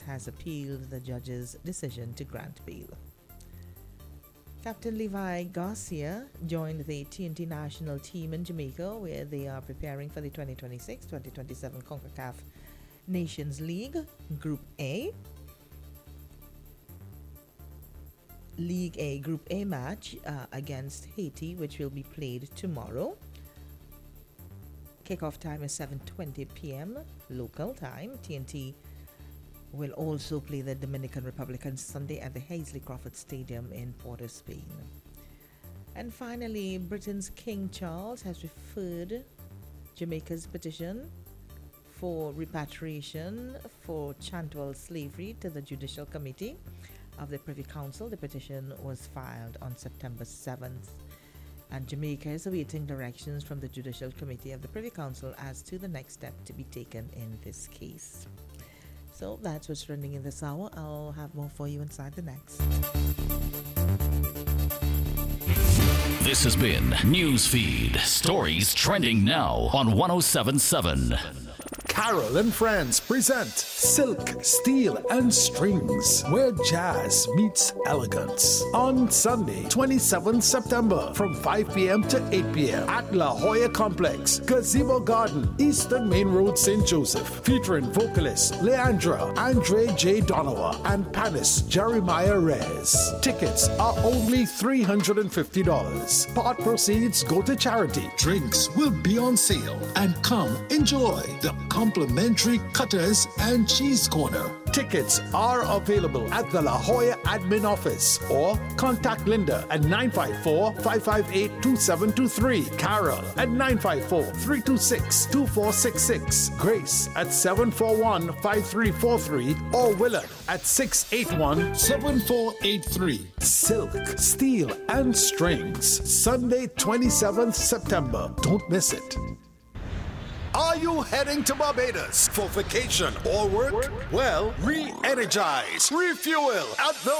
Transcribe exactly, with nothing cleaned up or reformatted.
has appealed the judge's decision to grant bail. Captain Levi Garcia joined the T N T national team in Jamaica, where they are preparing for the twenty twenty-six twenty twenty-seven CONCACAF Nations League Group A. League A Group A match uh, against Haiti, which will be played tomorrow. Kickoff time is seven twenty p.m. local time. T N T will also play the Dominican Republic on Sunday at the Hazley Crawford Stadium in Port of Spain. And finally, Britain's King Charles has referred Jamaica's petition for repatriation for chattel slavery to the Judicial Committee of the Privy Council. The petition was filed on September seventh, and Jamaica is awaiting directions from the Judicial Committee of the Privy Council as to the next step to be taken in this case. So that's what's trending in this hour. I'll have more for you inside the next. This has been Newsfeed, stories trending now on one oh seven point seven. Carol and Friends present Silk, Steel and Strings, where jazz meets elegance. On Sunday, twenty-seventh September, from five p.m. to eight p.m. at La Jolla Complex, Gazebo Garden, Eastern Main Road, Saint Joseph, featuring vocalists Leandra, Andre J. Donowa, and Panis Jeremiah Reyes. Tickets are only three hundred fifty dollars. Part proceeds go to charity. Drinks will be on sale, and come enjoy the complimentary cutters and cheese corner. Tickets are available at the La Jolla admin office, or contact Linda at nine five four, five five eight, two seven two three, Carol at nine five four, three two six, two four six six, Grace at seven four one, five three four three, or Willard at six eight one, seven four eight three. Silk, Steel and Strings, Sunday, twenty-seventh September. Don't miss it. Are you heading to Barbados for vacation or work? Well, re-energize, refuel at the